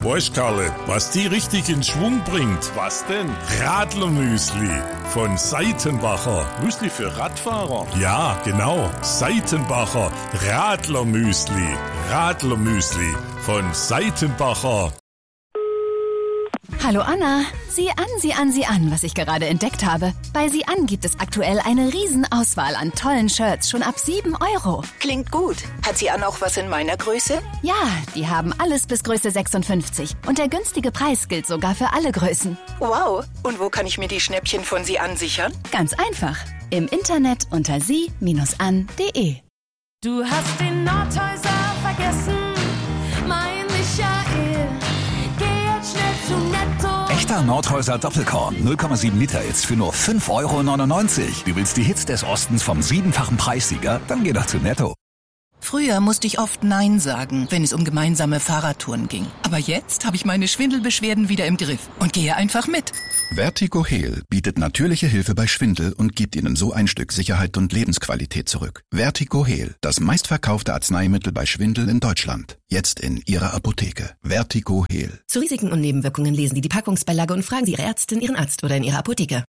Weißt, Karle, was die richtig in Schwung bringt? Was denn? Radlermüsli von Seitenbacher. Müsli für Radfahrer? Ja, genau. Seitenbacher Radlermüsli. Radlermüsli von Seitenbacher. Hallo Anna, sieh an, was ich gerade entdeckt habe. Bei Sieh an gibt es aktuell eine Riesenauswahl an tollen Shirts, schon ab 7 €. Klingt gut. Hat Sieh an auch was in meiner Größe? Ja, die haben alles bis Größe 56. Und der günstige Preis gilt sogar für alle Größen. Wow. Und wo kann ich mir die Schnäppchen von Sieh an sichern? Ganz einfach. Im Internet unter sie-an.de. Du hast den Nordhäuser vergessen, mein Michael. Geh jetzt schnell zu Netto. Echter Nordhäuser Doppelkorn, 0,7 Liter jetzt für nur 5,99 €. Du willst die Hits des Ostens vom 7-fachen Preissieger? Dann geh doch zu Netto. Früher musste ich oft Nein sagen, wenn es um gemeinsame Fahrradtouren ging. Aber jetzt habe ich meine Schwindelbeschwerden wieder im Griff und gehe einfach mit. Vertigo Heal bietet natürliche Hilfe bei Schwindel und gibt Ihnen so ein Stück Sicherheit und Lebensqualität zurück. Vertigo Heal, das meistverkaufte Arzneimittel bei Schwindel in Deutschland. Jetzt in Ihrer Apotheke. Vertigo Heal. Zu Risiken und Nebenwirkungen lesen Sie die Packungsbeilage und fragen Sie Ihre Ärztin, Ihren Arzt oder in Ihrer Apotheke.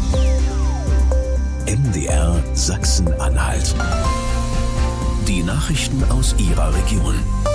MDR Sachsen-Anhalt. Die Nachrichten aus Ihrer Region.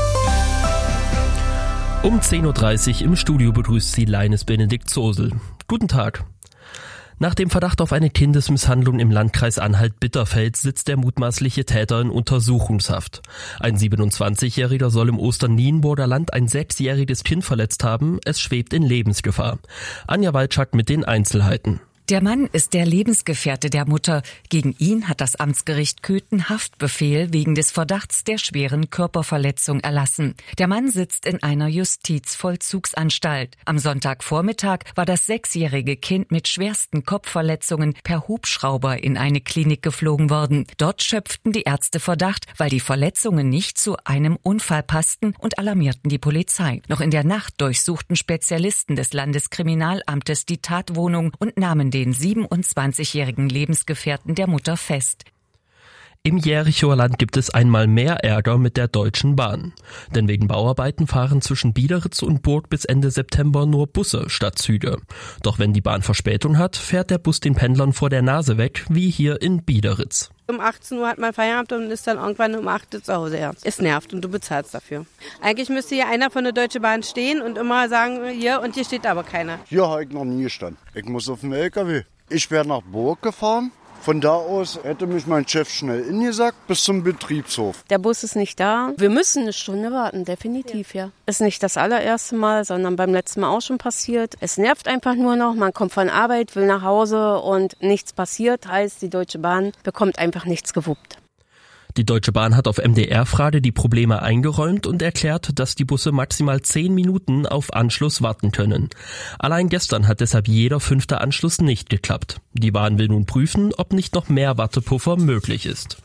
Um 10:30 Uhr im Studio begrüßt Sie Leines Benedikt Zosel. Guten Tag. Nach dem Verdacht auf eine Kindesmisshandlung im Landkreis Anhalt-Bitterfeld sitzt der mutmaßliche Täter in Untersuchungshaft. Ein 27-Jähriger soll im Osternienburger Land ein 6-jähriges Kind verletzt haben. Es schwebt in Lebensgefahr. Anja Walczak mit den Einzelheiten. Der Mann ist der Lebensgefährte der Mutter. Gegen ihn hat das Amtsgericht Köthen Haftbefehl wegen des Verdachts der schweren Körperverletzung erlassen. Der Mann sitzt in einer Justizvollzugsanstalt. Am Sonntagvormittag war das 6-jährige Kind mit schwersten Kopfverletzungen per Hubschrauber in eine Klinik geflogen worden. Dort schöpften die Ärzte Verdacht, weil die Verletzungen nicht zu einem Unfall passten und alarmierten die Polizei. Noch in der Nacht durchsuchten Spezialisten des Landeskriminalamtes die Tatwohnung und nahmen den 27-jährigen Lebensgefährten der Mutter fest. Im Jerichoer Land gibt es einmal mehr Ärger mit der Deutschen Bahn. Denn wegen Bauarbeiten fahren zwischen Biederitz und Burg bis Ende September nur Busse statt Züge. Doch wenn die Bahn Verspätung hat, fährt der Bus den Pendlern vor der Nase weg, wie hier in Biederitz. Um 18 Uhr hat man Feierabend und ist dann irgendwann um 8 Uhr zu Hause erst. Es nervt und du bezahlst dafür. Eigentlich müsste hier einer von der Deutschen Bahn stehen und immer sagen, hier, und hier steht aber keiner. Hier habe ich noch nie gestanden. Ich muss auf den LKW. Ich wäre nach Burg gefahren. Von da aus hätte mich mein Chef schnell ingesackt bis zum Betriebshof. Der Bus ist nicht da. Wir müssen eine Stunde warten, definitiv, ja. Ist nicht das allererste Mal, sondern beim letzten Mal auch schon passiert. Es nervt einfach nur noch. Man kommt von Arbeit, will nach Hause und nichts passiert. Heißt, die Deutsche Bahn bekommt einfach nichts gewuppt. Die Deutsche Bahn hat auf MDR-Frage die Probleme eingeräumt und erklärt, dass die Busse maximal 10 Minuten auf Anschluss warten können. Allein gestern hat deshalb jeder 5. Anschluss nicht geklappt. Die Bahn will nun prüfen, ob nicht noch mehr Wartepuffer möglich ist.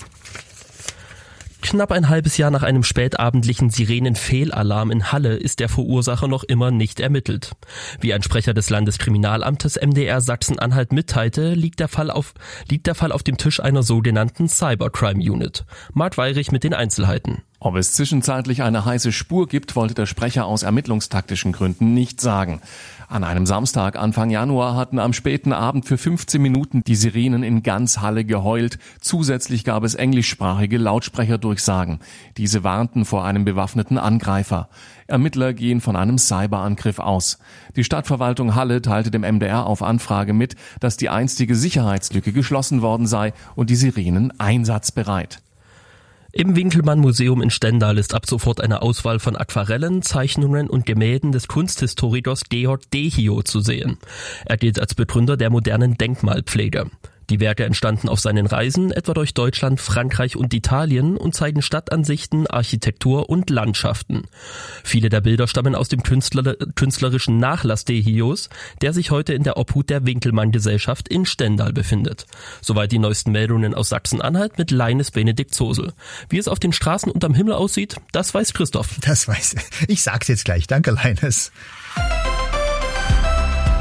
Knapp ein halbes Jahr nach einem spätabendlichen Sirenenfehlalarm in Halle ist der Verursacher noch immer nicht ermittelt. Wie ein Sprecher des Landeskriminalamtes MDR Sachsen-Anhalt mitteilte, liegt der Fall auf dem Tisch einer sogenannten Cybercrime Unit. Marc Weyrich mit den Einzelheiten. Ob es zwischenzeitlich eine heiße Spur gibt, wollte der Sprecher aus ermittlungstaktischen Gründen nicht sagen. An einem Samstag Anfang Januar hatten am späten Abend für 15 Minuten die Sirenen in ganz Halle geheult. Zusätzlich gab es englischsprachige Lautsprecherdurchsagen. Diese warnten vor einem bewaffneten Angreifer. Ermittler gehen von einem Cyberangriff aus. Die Stadtverwaltung Halle teilte dem MDR auf Anfrage mit, dass die einstige Sicherheitslücke geschlossen worden sei und die Sirenen einsatzbereit. Im Winkelmann-Museum in Stendal ist ab sofort eine Auswahl von Aquarellen, Zeichnungen und Gemälden des Kunsthistorikers Georg Dehio zu sehen. Er gilt als Begründer der modernen Denkmalpflege. Die Werke entstanden auf seinen Reisen, etwa durch Deutschland, Frankreich und Italien, und zeigen Stadtansichten, Architektur und Landschaften. Viele der Bilder stammen aus dem künstlerischen Nachlass Dehios, der sich heute in der Obhut der Winkelmann-Gesellschaft in Stendal befindet. Soweit die neuesten Meldungen aus Sachsen-Anhalt mit Leines Benedikt Zosel. Wie es auf den Straßen unterm Himmel aussieht, das weiß Christoph. Das weiß ich. Ich sag's jetzt gleich. Danke, Leines.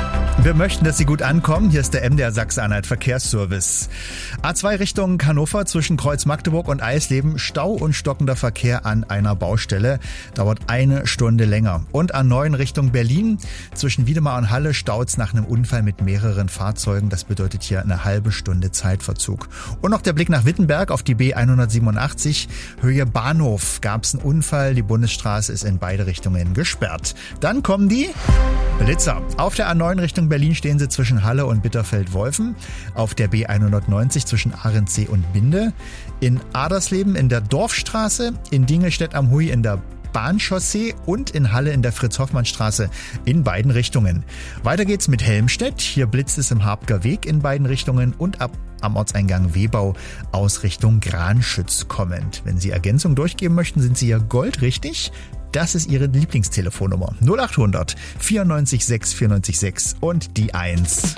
wir möchten, dass Sie gut ankommen. Hier ist der MDR Sachsen-Anhalt Verkehrsservice. A2 Richtung Hannover zwischen Kreuz Magdeburg und Eisleben. Stau und stockender Verkehr an einer Baustelle. Dauert 1 Stunde länger. Und A9 Richtung Berlin zwischen Wiedemar und Halle staut's nach einem Unfall mit mehreren Fahrzeugen. Das bedeutet hier eine halbe Stunde Zeitverzug. Und noch der Blick nach Wittenberg auf die B187. Höhe Bahnhof gab's einen Unfall. Die Bundesstraße ist in beide Richtungen gesperrt. Dann kommen die Blitzer. Auf der A9 Richtung Berlin stehen sie zwischen Halle und Bitterfeld-Wolfen. Auf der B190 zwischen Ahrensee und Binde. In Adersleben in der Dorfstraße. In Dingelstedt am Huy in der Bahnchaussee und in Halle in der Fritz-Hoffmann-Straße in beiden Richtungen. Weiter geht's mit Helmstedt. Hier blitzt es im Habger Weg in beiden Richtungen und ab am Ortseingang Webau aus Richtung Granschütz kommend. Wenn Sie Ergänzung durchgeben möchten, sind Sie hier goldrichtig. Das ist Ihre Lieblingstelefonnummer. 0800 94 6 94 6 und die 1.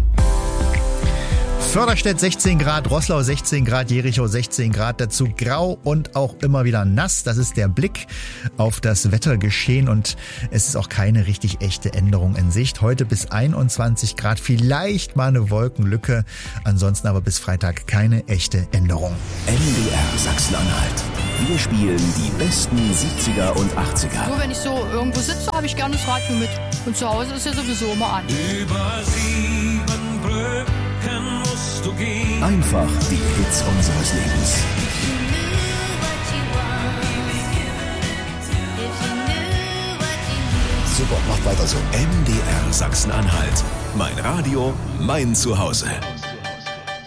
Förderstedt 16 Grad, Roßlau 16 Grad, Jerichow 16 Grad, dazu grau und auch immer wieder nass. Das ist der Blick auf das Wettergeschehen und es ist auch keine richtig echte Änderung in Sicht. Heute bis 21 Grad, vielleicht mal eine Wolkenlücke, ansonsten aber bis Freitag keine echte Änderung. MDR Sachsen-Anhalt. Wir spielen die besten 70er und 80er. Nur wenn ich so irgendwo sitze, habe ich gerne das Radio mit. Und zu Hause ist ja sowieso immer an. Über 7 Brücken musst du gehen. Einfach die Hits unseres Lebens. Super, macht weiter so. MDR Sachsen-Anhalt. Mein Radio, mein Zuhause.